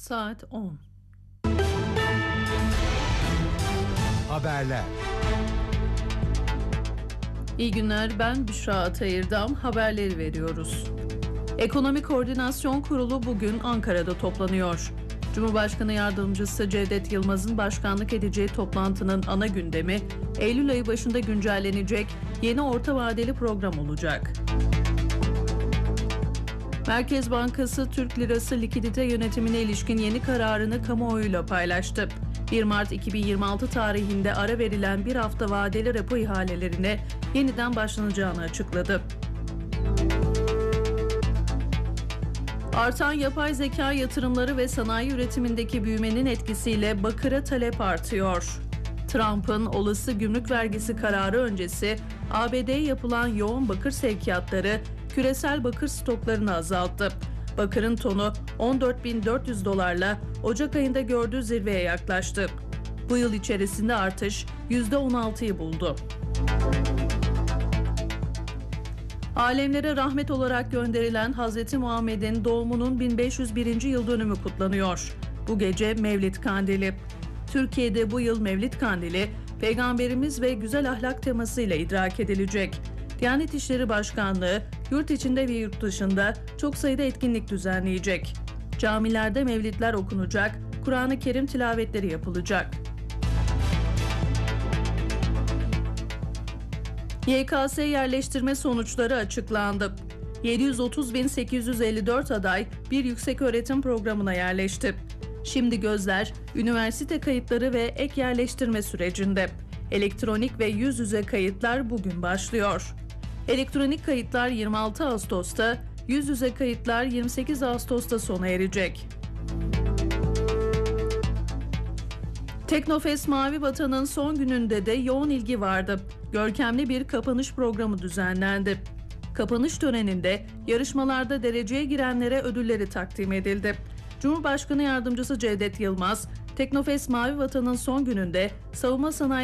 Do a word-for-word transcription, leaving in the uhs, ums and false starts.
Saat on. Haberler. İyi günler, ben Büşra Atayırdam. Haberleri veriyoruz. Ekonomi Koordinasyon Kurulu bugün Ankara'da toplanıyor. Cumhurbaşkanı Yardımcısı Cevdet Yılmaz'ın başkanlık edeceği toplantının ana gündemi, Eylül ayı başında güncellenecek yeni orta vadeli program olacak. Merkez Bankası Türk Lirası likidite yönetimine ilişkin yeni kararını kamuoyuyla paylaştı. bir Mart iki bin yirmi altı tarihinde ara verilen bir hafta vadeli repo ihalelerine yeniden başlanacağını açıkladı. Artan yapay zeka yatırımları ve sanayi üretimindeki büyümenin etkisiyle bakıra talep artıyor. Trump'ın olası gümrük vergisi kararı öncesi A B D'ye yapılan yoğun bakır sevkiyatları küresel bakır stoklarını azalttı. Bakırın tonu on dört bin dört yüz dolarla Ocak ayında gördüğü zirveye yaklaştı. Bu yıl içerisinde artış yüzde on altıyı buldu. Alemlere rahmet olarak gönderilen Hazreti Muhammed'in doğumunun bin beş yüz birinci yıl dönümü kutlanıyor. Bu gece Mevlid Kandili. Türkiye'de bu yıl Mevlid Kandili, Peygamberimiz ve güzel ahlak temasıyla idrak edilecek. Diyanet İşleri Başkanlığı, yurt içinde ve yurt dışında çok sayıda etkinlik düzenleyecek. Camilerde mevlidler okunacak, Kur'an-ı Kerim tilavetleri yapılacak. Y K S yerleştirme sonuçları açıklandı. yedi yüz otuz bin sekiz yüz elli dört aday bir yükseköğretim programına yerleşti. Şimdi gözler üniversite kayıtları ve ek yerleştirme sürecinde. Elektronik ve yüz yüze kayıtlar bugün başlıyor. Elektronik kayıtlar yirmi altı Ağustos'ta, yüz yüze kayıtlar yirmi sekiz Ağustos'ta sona erecek. Teknofest Mavi Vatan'ın son gününde de yoğun ilgi vardı. Görkemli bir kapanış programı düzenlendi. Kapanış töreninde yarışmalarda dereceye girenlere ödülleri takdim edildi. Cumhurbaşkanı Yardımcısı Cevdet Yılmaz, Teknofest Mavi Vatan'ın son gününde savunma sanayi